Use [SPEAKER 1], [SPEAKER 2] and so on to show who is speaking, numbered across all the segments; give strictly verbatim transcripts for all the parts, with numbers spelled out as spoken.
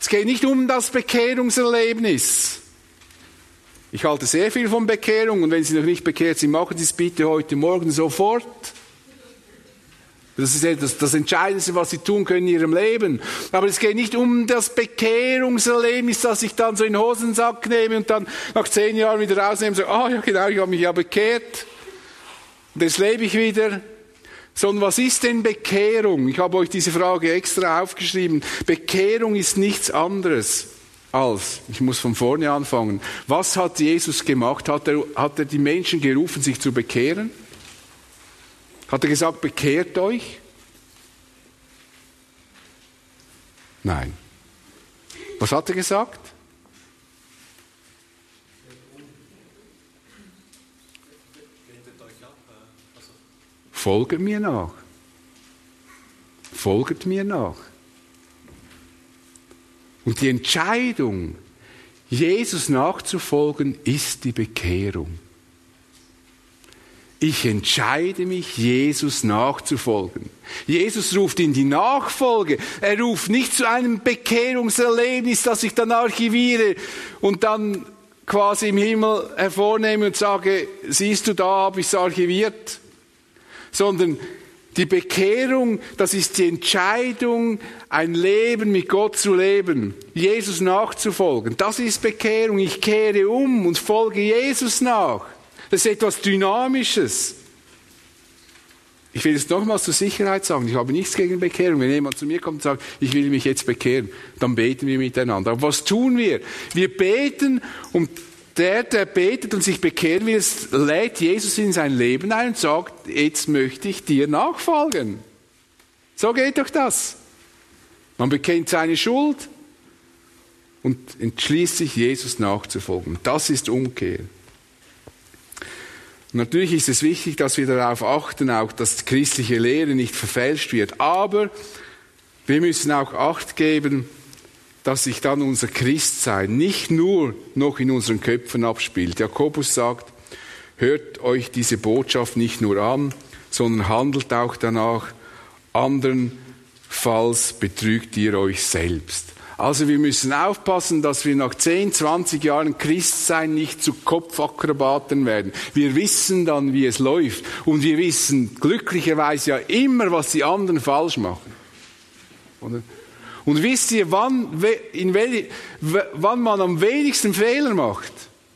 [SPEAKER 1] geht nicht um das Bekehrungserlebnis. Ich halte sehr viel von Bekehrung und wenn Sie noch nicht bekehrt sind, machen Sie es bitte heute Morgen sofort. Das ist das, das Entscheidendste, was Sie tun können in Ihrem Leben. Aber es geht nicht um das Bekehrungserlebnis, dass ich dann so in den Hosensack nehme und dann nach zehn Jahren wieder rausnehme und sage, ah ja genau, ich habe mich ja bekehrt. Und jetzt lebe ich wieder. Sondern was ist denn Bekehrung? Ich habe euch diese Frage extra aufgeschrieben. Bekehrung ist nichts anderes als, ich muss von vorne anfangen, was hat Jesus gemacht? Hat er, hat er die Menschen gerufen, sich zu bekehren? Hat er gesagt, bekehrt euch? Nein. Was hat er gesagt? Folget mir nach. Folget mir nach. Und die Entscheidung, Jesus nachzufolgen, ist die Bekehrung. Ich entscheide mich, Jesus nachzufolgen. Jesus ruft in die Nachfolge. Er ruft nicht zu einem Bekehrungserlebnis, das ich dann archiviere und dann quasi im Himmel hervornehme und sage, siehst du, da habe ich es archiviert. Sondern die Bekehrung, das ist die Entscheidung, ein Leben mit Gott zu leben, Jesus nachzufolgen. Das ist Bekehrung. Ich kehre um und folge Jesus nach. Das ist etwas Dynamisches. Ich will es nochmals zur Sicherheit sagen, ich habe nichts gegen Bekehrung. Wenn jemand zu mir kommt und sagt, ich will mich jetzt bekehren, dann beten wir miteinander. Aber was tun wir? Wir beten und der, der betet und sich bekehren will, lädt Jesus in sein Leben ein und sagt, jetzt möchte ich dir nachfolgen. So geht doch das. Man bekennt seine Schuld und entschließt sich, Jesus nachzufolgen. Das ist Umkehr. Und natürlich ist es wichtig, dass wir darauf achten, auch dass die christliche Lehre nicht verfälscht wird. Aber wir müssen auch Acht geben, dass sich dann unser Christsein nicht nur noch in unseren Köpfen abspielt. Jakobus sagt, hört euch diese Botschaft nicht nur an, sondern handelt auch danach, andernfalls betrügt ihr euch selbst. Also wir müssen aufpassen, dass wir nach zehn, zwanzig Jahren Christsein nicht zu Kopfakrobaten werden. Wir wissen dann, wie es läuft und wir wissen glücklicherweise ja immer, was die anderen falsch machen. Oder? Und wisst ihr, wann, in wel, wann man am wenigsten Fehler macht?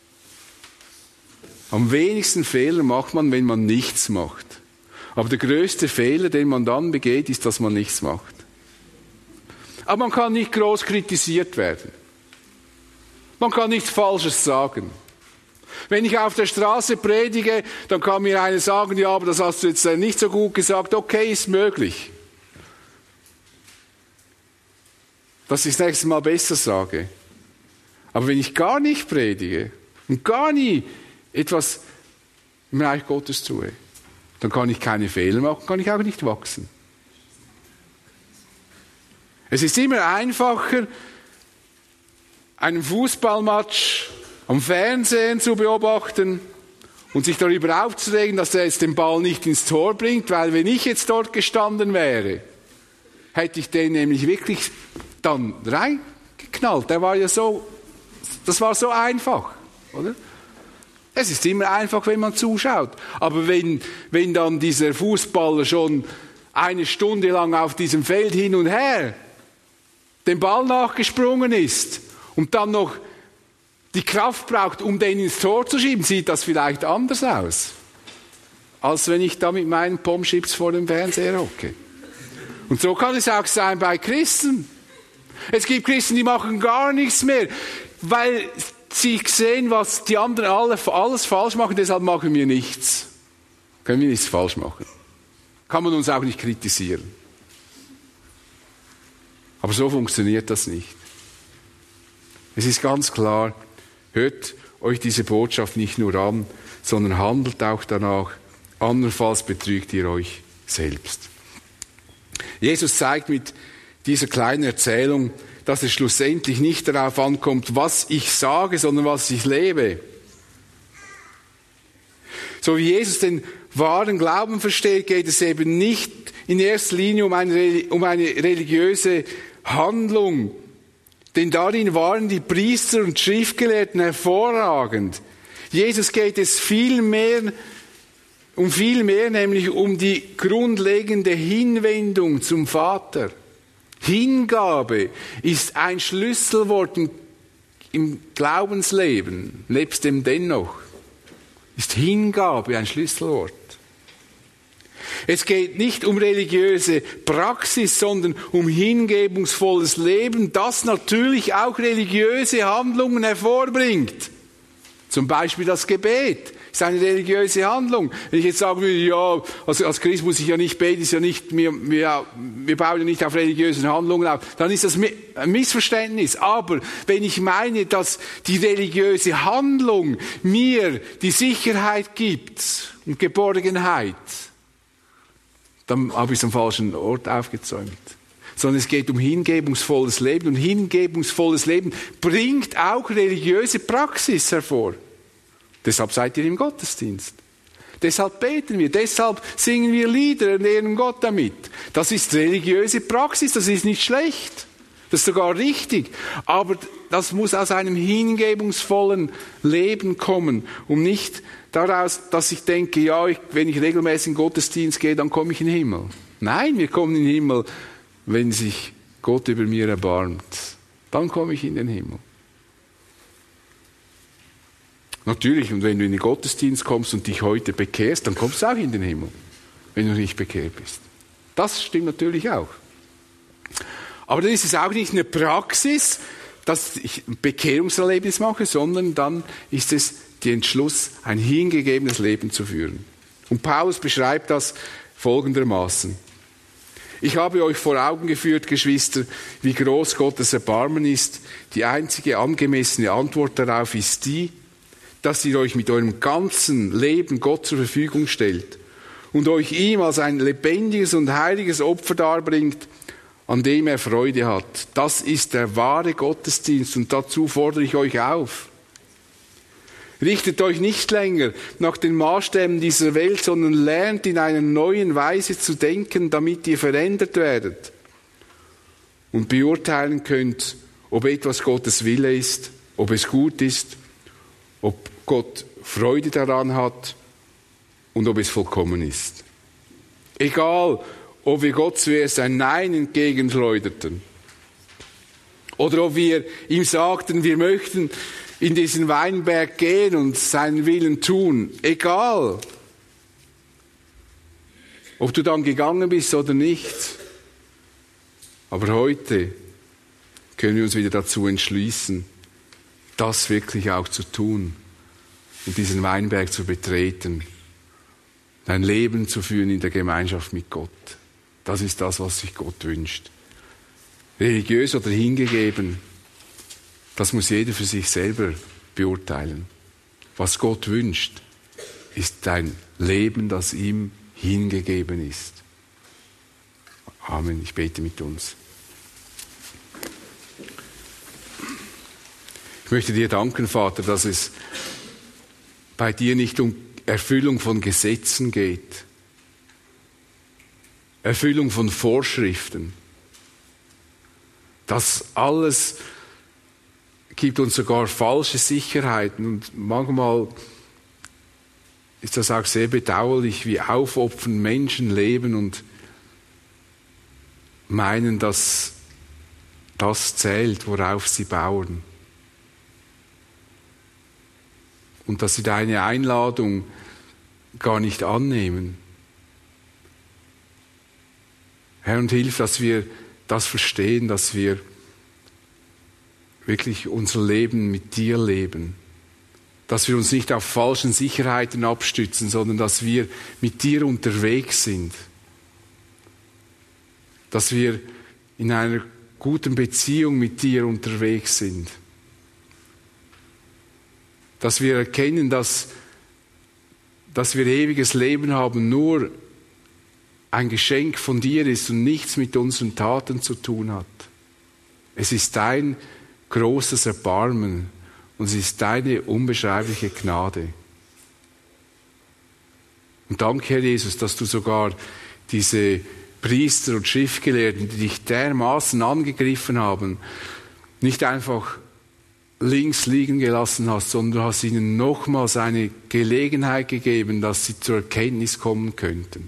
[SPEAKER 1] Am wenigsten Fehler macht man, wenn man nichts macht. Aber der größte Fehler, den man dann begeht, ist, dass man nichts macht. Aber man kann nicht groß kritisiert werden. Man kann nichts Falsches sagen. Wenn ich auf der Straße predige, dann kann mir einer sagen, ja, aber das hast du jetzt nicht so gut gesagt. Okay, ist möglich. Dass ich das nächste Mal besser sage. Aber wenn ich gar nicht predige und gar nie etwas im Reich Gottes tue, dann kann ich keine Fehler machen, kann ich auch nicht wachsen. Es ist immer einfacher, einen Fußballmatch am Fernsehen zu beobachten und sich darüber aufzuregen, dass er jetzt den Ball nicht ins Tor bringt, weil wenn ich jetzt dort gestanden wäre, hätte ich den nämlich wirklich dann reingeknallt. Der war ja so, das war so einfach, oder? Es ist immer einfach, wenn man zuschaut. Aber wenn, wenn dann dieser Fußballer schon eine Stunde lang auf diesem Feld hin und her den Ball nachgesprungen ist und dann noch die Kraft braucht, um den ins Tor zu schieben, sieht das vielleicht anders aus, als wenn ich da mit meinen Pommes-Chips vor dem Fernseher hocke. Und so kann es auch sein bei Christen. Es gibt Christen, die machen gar nichts mehr, weil sie sehen, was die anderen alle, alles falsch machen, deshalb machen wir nichts. Können wir nichts falsch machen. Kann man uns auch nicht kritisieren. Aber so funktioniert das nicht. Es ist ganz klar, hört euch diese Botschaft nicht nur an, sondern handelt auch danach, andernfalls betrügt ihr euch selbst. Jesus zeigt mit dieser kleinen Erzählung, dass es schlussendlich nicht darauf ankommt, was ich sage, sondern was ich lebe. So wie Jesus den wahren Glauben versteht, geht es eben nicht in erster Linie um eine, um eine religiöse Handlung, Denn darin waren die Priester und Schriftgelehrten hervorragend. Jesus geht es viel mehr, um viel mehr, nämlich um die grundlegende Hinwendung zum Vater. Hingabe ist ein Schlüsselwort im Glaubensleben, nebst dem Dennoch. Ist Hingabe ein Schlüsselwort. Es geht nicht um religiöse Praxis, sondern um hingebungsvolles Leben, das natürlich auch religiöse Handlungen hervorbringt. Zum Beispiel das Gebet ist eine religiöse Handlung. Wenn ich jetzt sagen würde, ja, also als Christ muss ich ja nicht beten, ist ja nicht, wir, wir, wir bauen ja nicht auf religiösen Handlungen auf, dann ist das ein Missverständnis. Aber wenn ich meine, dass die religiöse Handlung mir die Sicherheit gibt und Geborgenheit, dann habe ich es am falschen Ort aufgezäumt. Sondern es geht um hingebungsvolles Leben. Und hingebungsvolles Leben bringt auch religiöse Praxis hervor. Deshalb seid ihr im Gottesdienst. Deshalb beten wir, deshalb singen wir Lieder und ehren Gott damit. Das ist religiöse Praxis, das ist nicht schlecht. Das ist sogar richtig. Aber das muss aus einem hingebungsvollen Leben kommen. Und nicht daraus, dass ich denke, ja, ich, wenn ich regelmäßig in den Gottesdienst gehe, dann komme ich in den Himmel. Nein, wir kommen in den Himmel, wenn sich Gott über mir erbarmt. Dann komme ich in den Himmel. Natürlich, und wenn du in den Gottesdienst kommst und dich heute bekehrst, dann kommst du auch in den Himmel, wenn du nicht bekehrt bist. Das stimmt natürlich auch. Aber dann ist es auch nicht eine Praxis, dass ich ein Bekehrungserlebnis mache, sondern dann ist es der Entschluss, ein hingegebenes Leben zu führen. Und Paulus beschreibt das folgendermaßen. Ich habe euch vor Augen geführt, Geschwister, wie groß Gottes Erbarmen ist. Die einzige angemessene Antwort darauf ist die, dass ihr euch mit eurem ganzen Leben Gott zur Verfügung stellt und euch ihm als ein lebendiges und heiliges Opfer darbringt, an dem er Freude hat. Das ist der wahre Gottesdienst und dazu fordere ich euch auf. Richtet euch nicht länger nach den Maßstäben dieser Welt, sondern lernt in einer neuen Weise zu denken, damit ihr verändert werdet und beurteilen könnt, ob etwas Gottes Wille ist, ob es gut ist, ob Gott Freude daran hat und ob es vollkommen ist. Egal, ob wir Gott zuerst ein Nein entgegenschleuderten oder ob wir ihm sagten, wir möchten in diesen Weinberg gehen und seinen Willen tun. Egal, ob du dann gegangen bist oder nicht. Aber heute können wir uns wieder dazu entschließen, das wirklich auch zu tun und diesen Weinberg zu betreten, ein Leben zu führen in der Gemeinschaft mit Gott. Das ist das, was sich Gott wünscht. Religiös oder hingegeben, das muss jeder für sich selber beurteilen. Was Gott wünscht, ist ein Leben, das ihm hingegeben ist. Amen. Ich bete mit uns. Ich möchte dir danken, Vater, dass es bei dir nicht um Erfüllung von Gesetzen geht, Erfüllung von Vorschriften. Das alles gibt uns sogar falsche Sicherheiten und manchmal ist das auch sehr bedauerlich, wie aufopfernd Menschen leben und meinen, dass das zählt, worauf sie bauen. Und dass sie deine Einladung gar nicht annehmen. Herr, und hilf, dass wir das verstehen, dass wir wirklich unser Leben mit dir leben. Dass wir uns nicht auf falschen Sicherheiten abstützen, sondern dass wir mit dir unterwegs sind. Dass wir in einer guten Beziehung mit dir unterwegs sind. Dass wir erkennen, dass, dass wir ewiges Leben haben, nur ein Geschenk von dir ist und nichts mit unseren Taten zu tun hat. Es ist dein großes Erbarmen und es ist deine unbeschreibliche Gnade. Und danke, Herr Jesus, dass du sogar diese Priester und Schriftgelehrten, die dich dermaßen angegriffen haben, nicht einfach links liegen gelassen hast, sondern du hast ihnen nochmals eine Gelegenheit gegeben, dass sie zur Erkenntnis kommen könnten.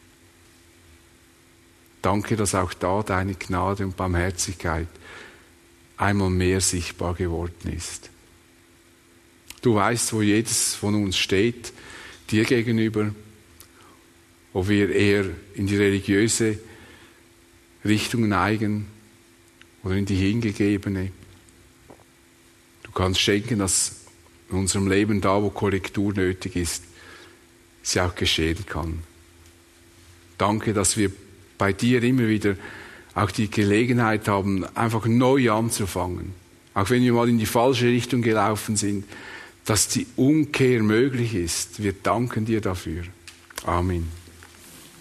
[SPEAKER 1] Danke, dass auch da deine Gnade und Barmherzigkeit einmal mehr sichtbar geworden ist. Du weißt, wo jedes von uns steht, dir gegenüber, ob wir eher in die religiöse Richtung neigen oder in die hingegebene. Du kannst schenken, dass in unserem Leben da, wo Korrektur nötig ist, sie auch geschehen kann. Danke, dass wir bei dir immer wieder auch die Gelegenheit haben, einfach neu anzufangen. Auch wenn wir mal in die falsche Richtung gelaufen sind, dass die Umkehr möglich ist. Wir danken dir dafür. Amen.